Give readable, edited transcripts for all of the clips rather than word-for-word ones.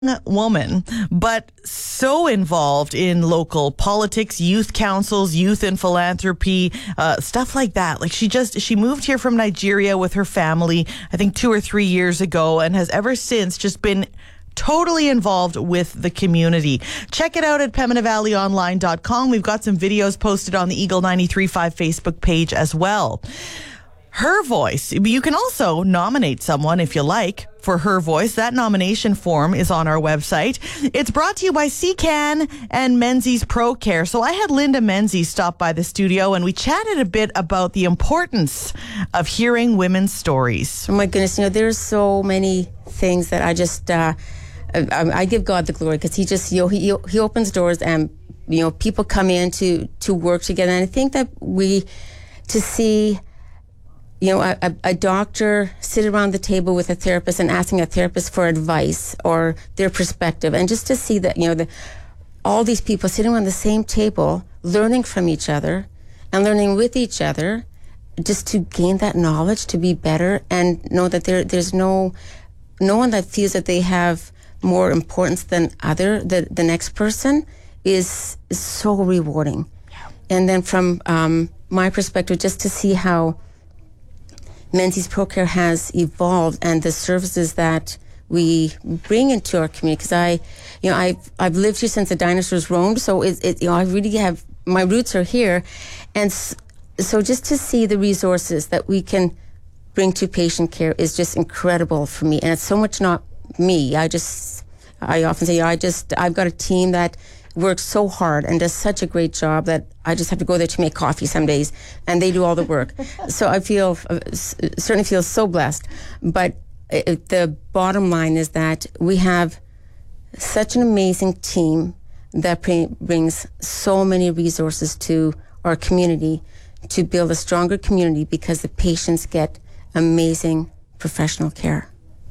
woman, but so involved in local politics, youth councils, youth in philanthropy, stuff like that. Like she moved here from Nigeria with her family, I think 2 or 3 years ago, and has ever since just been totally involved with the community. Check it out at PembinaValleyOnline.com. We've got some videos posted on the Eagle 93.5 Facebook page as well. Her Voice. You can also nominate someone if you like for Her Voice. That nomination form is on our website. It's brought to you by CCAN and Menzies Pro Care. So I had Linda Menzies stop by the studio and we chatted a bit about the importance of hearing women's stories. Oh my goodness, there's so many things that I just, I give God the glory because he just, he opens doors and, people come in to work together. And I think that to see a doctor sit around the table with a therapist and asking a therapist for advice or their perspective, and just to see that, all these people sitting around the same table, learning from each other and learning with each other, just to gain that knowledge, to be better, and know that there's no one that feels that they have more importance than the next person is so rewarding. Yeah. And then from my perspective, just to see how Menzies Pro Care has evolved and the services that we bring into our community. Because I've lived here since the dinosaurs roamed, so I really have, my roots are here, and so just to see the resources that we can bring to patient care is just incredible for me. And it's so much not me. I often say I've got a team that works so hard and does such a great job that I just have to go there to make coffee some days, and they do all the work. So I certainly feel so blessed. But the bottom line is that we have such an amazing team that brings so many resources to our community to build a stronger community because the patients get amazing professional care.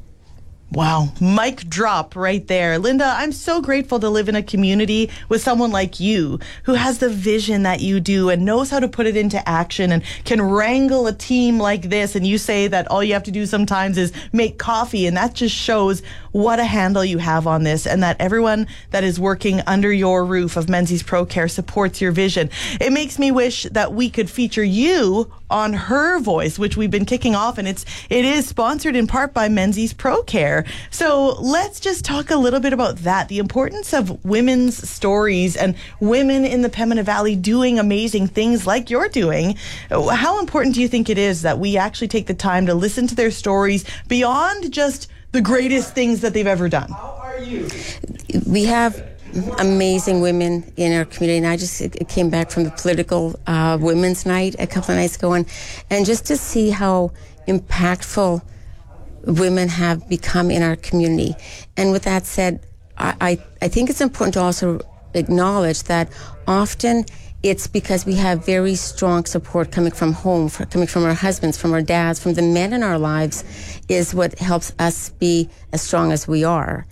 Wow. Mic drop right there. Linda, I'm so grateful to live in a community with someone like you who has the vision that you do and knows how to put it into action and can wrangle a team like this. And you say that all you have to do sometimes is make coffee, and that just shows what a handle you have on this, and that everyone that is working under your roof of Menzies Pro Care supports your vision. It makes me wish that we could feature you on Her Voice, which we've been kicking off, and it is sponsored in part by Menzies Pro Care. So let's just talk a little bit about that, the importance of women's stories and women in the Pembina Valley doing amazing things like you're doing. How important do you think it is that we actually take the time to listen to their stories beyond just the greatest things that they've ever done? How are you? We have amazing women in our community, and I just came back from the political women's night a couple of nights ago, and just to see how impactful women have become in our community. And with that said, I think it's important to also acknowledge that often it's because we have very strong support coming from home, coming from our husbands, from our dads, from the men in our lives, is what helps us be as strong as we are.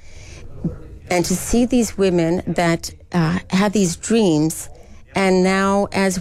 And to see these women that have these dreams, and now as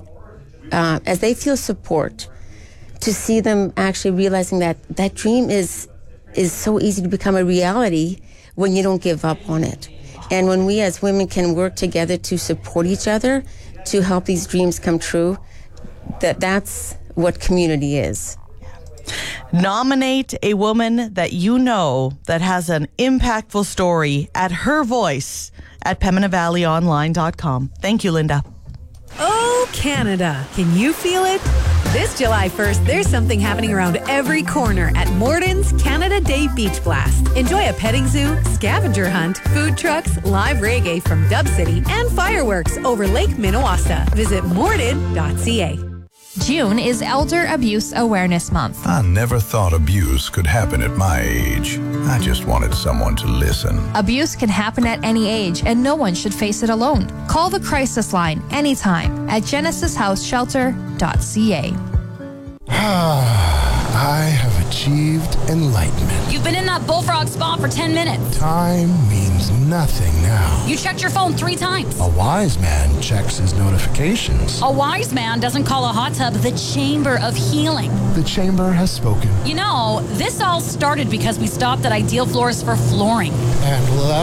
they feel support, to see them actually realizing that dream is so easy to become a reality when you don't give up on it. And when we as women can work together to support each other, to help these dreams come true, that's what community is. Nominate a woman that you know that has an impactful story at Her Voice at PembinaValleyOnline.com. Thank you, Linda. Oh, Canada. Can you feel it? This July 1st, there's something happening around every corner at Morden's Canada Day Beach Blast. Enjoy a petting zoo, scavenger hunt, food trucks, live reggae from Dub City, and fireworks over Lake Minnewaska. Visit morden.ca. June is Elder Abuse Awareness Month. I never thought abuse could happen at my age. I just wanted someone to listen. Abuse can happen at any age, and no one should face it alone. Call the crisis line anytime at genesishouseshelter.ca. I have achieved enlightenment. You've been in that bullfrog spa for 10 minutes. Time means nothing now. You checked your phone 3 times. A wise man checks his notifications. A wise man doesn't call a hot tub the chamber of healing. The chamber has spoken. You know, this all started because we stopped at Ideal Floors for flooring. And